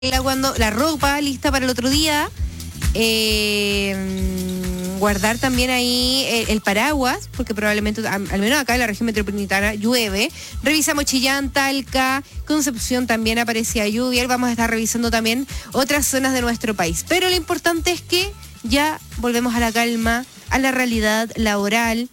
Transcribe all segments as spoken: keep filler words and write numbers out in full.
cuando la ropa lista para el otro día. Eh, guardar también ahí el, el paraguas, porque probablemente, al menos acá en la región metropolitana, llueve. Revisamos Chillán, Talca, Concepción también aparecía lluvia. Vamos a estar revisando también otras zonas de nuestro país. Pero lo importante es que ya volvemos a la calma, a la realidad laboral.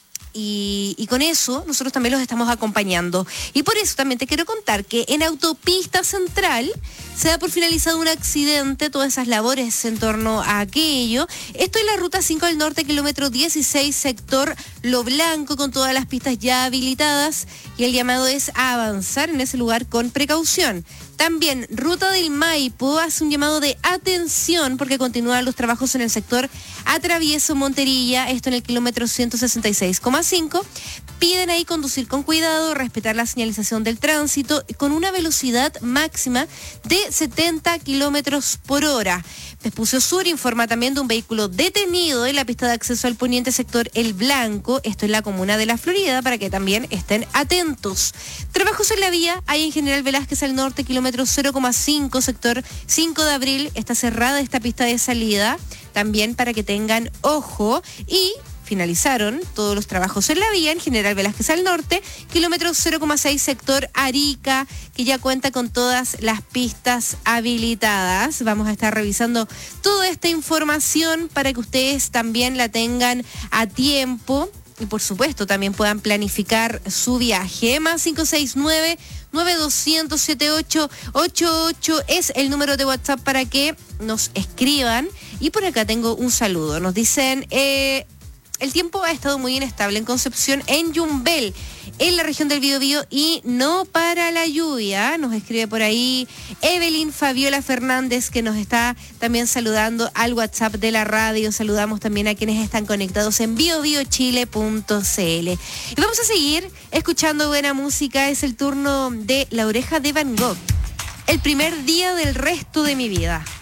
Y, y con eso nosotros también los estamos acompañando. Y por eso también te quiero contar que en Autopista Central se da por finalizado un accidente, todas esas labores en torno a aquello. Esto es la ruta cinco del norte, kilómetro dieciséis, sector Lo Blanco, con todas las pistas ya habilitadas. Y el llamado es a avanzar en ese lugar con precaución. También, Ruta del Maipo hace un llamado de atención porque continúan los trabajos en el sector Atravieso Monterilla, esto en el kilómetro ciento sesenta y seis coma cinco. Piden ahí conducir con cuidado, respetar la señalización del tránsito con una velocidad máxima de setenta kilómetros por hora. Vespucio Sur informa también de un vehículo detenido en la pista de acceso al poniente sector El Blanco, esto en la comuna de La Florida, para que también estén atentos. Trabajos en la vía hay en General Velázquez al norte, kilómetro cero coma cinco, sector cinco de abril, está cerrada esta pista de salida, también para que tengan ojo. Y finalizaron todos los trabajos en la vía en General Velázquez al norte, kilómetro cero coma seis, sector Arica, que ya cuenta con todas las pistas habilitadas. Vamos a estar revisando toda esta información para que ustedes también la tengan a tiempo y por supuesto también puedan planificar su viaje. Más cinco seis nueve, nueve dos cero cero, siete ocho ocho ocho es el número de WhatsApp para que nos escriban. Y por acá tengo un saludo. Nos dicen... Eh, El tiempo ha estado muy inestable en Concepción, en Yumbel, en la región del Biobío, y no para la lluvia. Nos escribe por ahí Evelyn Fabiola Fernández, que nos está también saludando al WhatsApp de la radio. Saludamos también a quienes están conectados en biobiochile punto c l. Y vamos a seguir escuchando buena música. Es el turno de La Oreja de Van Gogh. El primer día del resto de mi vida.